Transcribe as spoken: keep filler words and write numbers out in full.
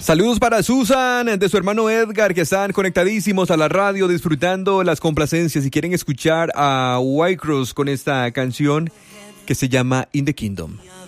Saludos para Susan, de su hermano Edgar, que están conectadísimos a la radio disfrutando las complacencias y quieren escuchar a White Cross con esta canción que se llama In the Kingdom.